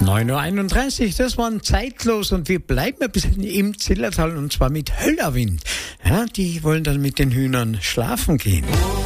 9:31 Uhr, das war zeitlos und wir bleiben ein bisschen im Zillertal und zwar mit Höllerwind. Ja, die wollen dann mit den Hühnern schlafen gehen.